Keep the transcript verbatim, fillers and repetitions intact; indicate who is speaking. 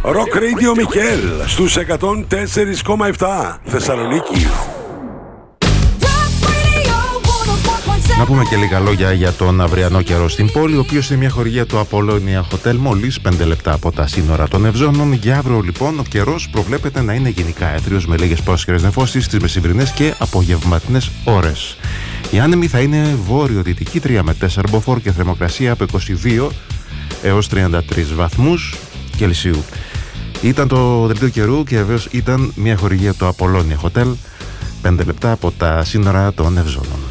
Speaker 1: Rock Radio Μικέλ στους εκατόν τέσσερα κόμμα επτά Θεσσαλονίκη.
Speaker 2: Να πούμε και λίγα λόγια για τον αυριανό καιρό στην πόλη, ο οποίος είναι μια χορηγία του Απολώνια Hotel, μόλις πέντε λεπτά από τα σύνορα των Ευζώνων. Για αύριο λοιπόν ο καιρός προβλέπεται να είναι γενικά έθριος με λίγες πρόσχερες νεφώσεις στις μεσημβρινές και απογευματινές ώρες. Η άνεμη θα είναι βόρειο-δυτική τρία με τέσσερα μποφόρ και θερμοκρασία από είκοσι δύο έως τριάντα τρεις βαθμούς Κελσίου. Ήταν το δελτίο καιρού και βεβαίως ήταν μια χορηγία του Απολώνια Hotel, πέντε λεπτά από τα σύνορα των Ευζώνων.